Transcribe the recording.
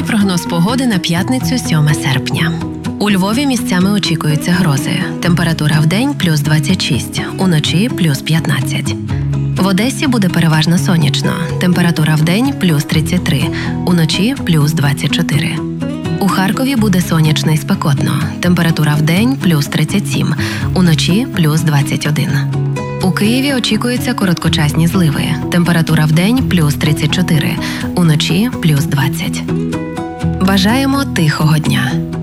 прогноз погоди на п'ятницю 7 серпня. У Львові місцями очікуються грози. Температура вдень – плюс 26, уночі – плюс 15. В Одесі буде переважно сонячно. Температура вдень – плюс 33, уночі – плюс 24. У Харкові буде сонячно і спекотно. Температура вдень – плюс 37, уночі – плюс 21. У Києві очікуються короткочасні зливи. Температура вдень – плюс 34, уночі – плюс 20. Бажаємо тихого дня!